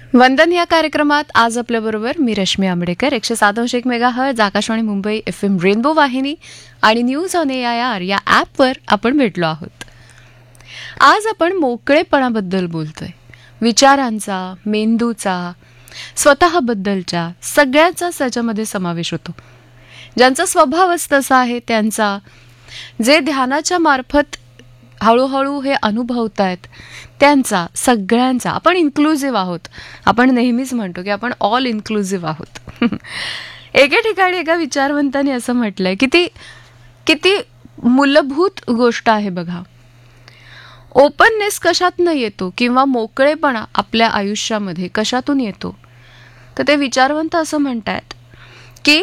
वंदन या कार्यक्रमात आज आपल्याबरोबर मी Rashmi Ambedkar 107.1 megahertz Akashvani Mumbai FM rainbow वाहिनी आणि न्यूज ऑन AIR या ॲपवर आपण भेटलो आहोत. आज आपण मोकळेपणाबद्दल बोलतोय. विचारांचा, मेंदूचा, स्वतःबद्दलच्या सगळ्याचा त्याच्यामध्ये समावेश होतो. ज्यांचा स्वभावच तसा आहे त्यांचा, जे ध्यानाच्या मार्फत हळूहळू हे अनुभवतायत त्यांचा, सगळ्यांचा. आपण इन्क्लुझिव्ह आहोत. आपण नेहमीच म्हणतो की आपण ऑल इन्क्लुझिव्ह आहोत. एके ठिकाणी एका विचारवंताने असं म्हटलंय की किती मूलभूत गोष्ट आहे बघा. ओपननेस कशातनं येतो किंवा मोकळेपणा आपल्या आयुष्यामध्ये कशातून येतो, तर ते विचारवंत असं म्हणतायत की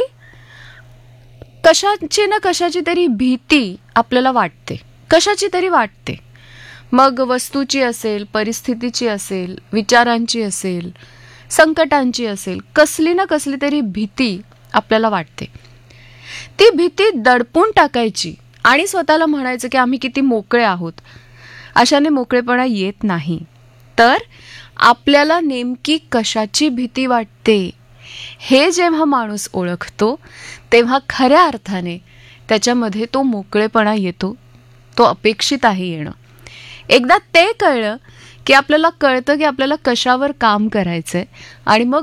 कशाची ना कशाची तरी भीती आपल्याला वाटते, कशाची तरी वाटते. मग वस्तूची असेल, परिस्थितीची असेल, विचारांची असेल, संकटांची असेल, कसली ना कसली तरी भीती आपल्याला वाटते. ती भीती दडपून टाकायची आणि स्वतःला म्हणायचं की आम्ही किती मोकळे आहोत. अशाने मोकळेपणा येत नाही. तर आपल्याला नेमकी कशाची भीती वाटते हे जेव्हा माणूस ओळखतो तेव्हा खऱ्या अर्थाने त्याच्यामध्ये तो मोकळेपणा येतो. तो अपेक्षित आहे येणं. एकदा ते कळलं की आपल्याला कळतं की आपल्याला कशावर काम करायचंय आणि मग